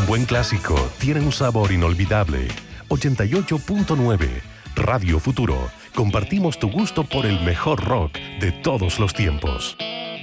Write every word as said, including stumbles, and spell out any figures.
Un buen clásico tiene un sabor inolvidable. ochenta y ocho punto nueve Radio Futuro. Compartimos tu gusto por el mejor rock de todos los tiempos.